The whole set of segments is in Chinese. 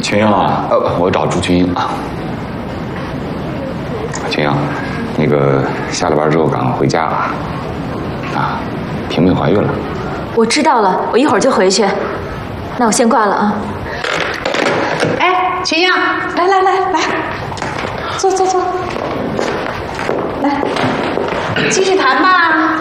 群英啊，我找朱群英啊。群英，那个下了班之后赶快回家啊！啊，萍萍怀孕了。 我知道了，我一会儿就回去。那我先挂了啊。 哎，群英，来，坐，来，继续谈吧。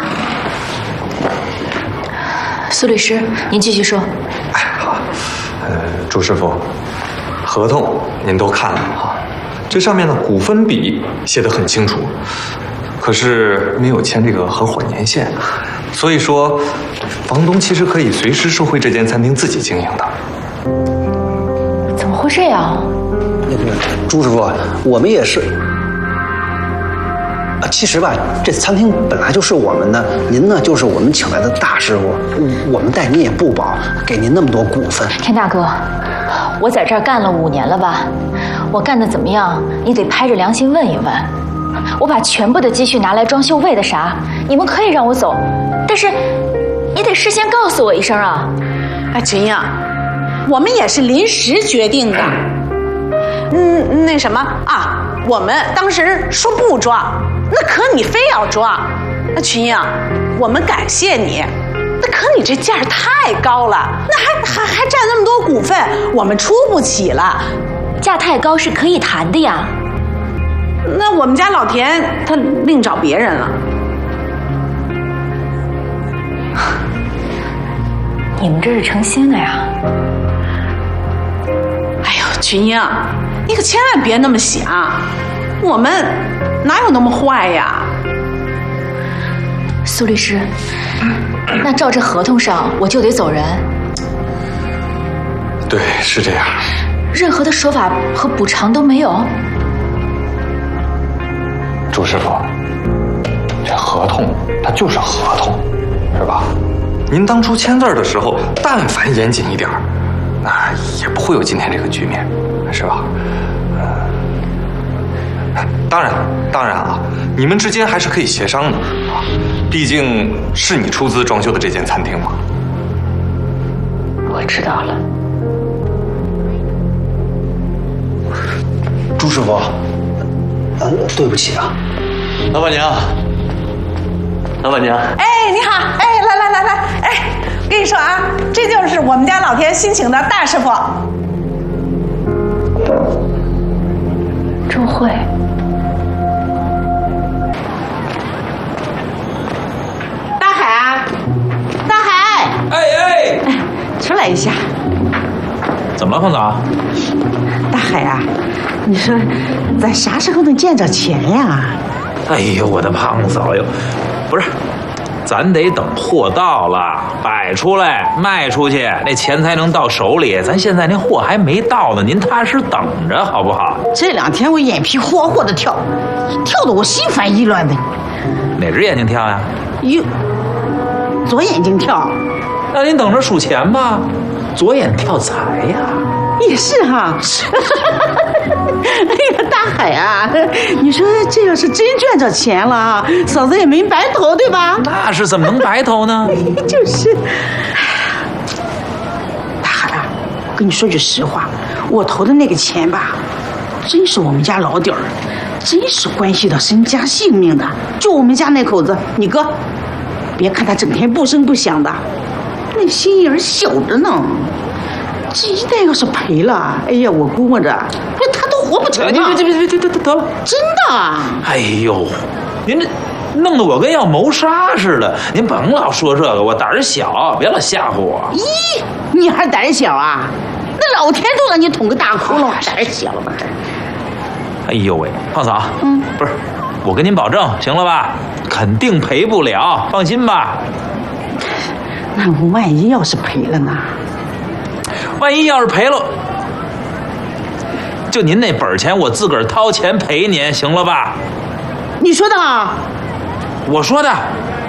苏律师，您继续说。 哎，好，朱师傅，合同您都看了哈，这上面的股份比写得很清楚，可是没有签这个合伙年限，所以说，房东其实可以随时收回这间餐厅自己经营的。 怎么会这样？ 那个朱师傅，我们也是。其实吧，这餐厅本来就是我们的，您呢就是我们请来的大师傅，我们待您也不薄，给您那么多股份。 田大哥，我在这儿干了5年了吧？我干的怎么样？你得拍着良心问一问。我把全部的积蓄拿来装修，为的啥？你们可以让我走，但是你得事先告诉我一声啊！ 哎，群英，我们也是临时决定的。那什么啊，我们当时说不装，那可你非要装。那群英，我们感谢你，那可你这价太高了，那还占那么多股份，我们出不起了。 价太高是可以谈的呀。 那我们家老田他另找别人了。 你们这是成心了呀？ 哎呦，群英，你可千万别那么想，我们哪有那么坏呀？ 苏律师，那照这合同上我就得走人？ 对，是这样。 任何的说法和补偿都没有？ 朱师傅，这合同它就是合同，是吧？您当初签字的时候，但凡严谨一点，那也不会有今天这个局面，是吧？当然啊，你们之间还是可以协商的啊，毕竟是你出资装修的这间餐厅嘛。 我知道了。 朱师傅，对不起啊。 老板娘， 哎，你好，哎，来，哎，跟你说啊，这就是我们家老田新请的大师傅周慧。 大海啊，大海， 哎， 出来一下。 怎么了，胖嫂？ 大海啊，你说咱啥时候能见着钱呀？ 哎呦，我的胖嫂哟，不是，咱得等货到了，摆出来卖出去，那钱才能到手里。咱现在那货还没到呢，您踏实等着好不好？ 这2天我眼皮火火的跳，跳得我心烦意乱的。 哪只眼睛跳呀？ 哟，左眼睛跳。 那您等着数钱吧，左眼跳财呀。 也是哈。哎呀，大海啊，你说这要是真赚着钱了啊，嫂子也没白投，对吧？ 那是怎么能白投呢？ 就是，大海啊，跟你说句实话，我投的那个钱吧，真是我们家老底儿，真是关系到身家性命的。就我们家那口子，你哥，别看他整天不声不响的，那心眼小着呢。这一旦要是赔了，哎呀，我估摸着，他都活不成了。 别得了， 真的。 哎呦，您这弄得我跟要谋杀似的，您甭老说这个，我胆儿小，别老吓唬我。 咦，你还胆小啊？那老天都让你捅个大窟窿，胆小吧？ 哎呦喂，胖嫂，不是，我跟您保证，行了吧？肯定赔不了，放心吧。 那我万一要是赔了呢？ 万一要是赔了，就您那本钱，我自个儿掏钱赔您，行了吧？ 你说的啊？ 我说的。